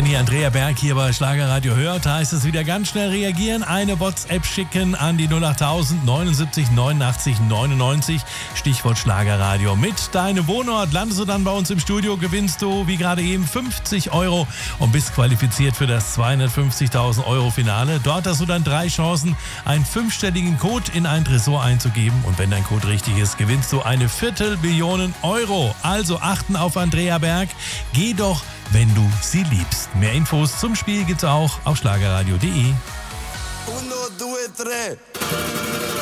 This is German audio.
hier Andrea Berg hier bei Schlagerradio hört, heißt es wieder ganz schnell reagieren, eine WhatsApp schicken an die 08000 79 89 99, Stichwort Schlagerradio. Mit deinem Wohnort landest du dann bei uns im Studio, gewinnst du wie gerade eben 50 € und bist qualifiziert für das 250.000 € Finale. Dort hast du dann 3 Chancen, einen 5-stelligen Code in ein Tresor einzugeben und wenn dein Code richtig ist, gewinnst du eine Viertelbillion €. Also achten auf Andrea Berg, geh doch, wenn du sie liebst. Mehr Infos zum Spiel gibt's auch auf schlagerradio.de. 1, 2, 3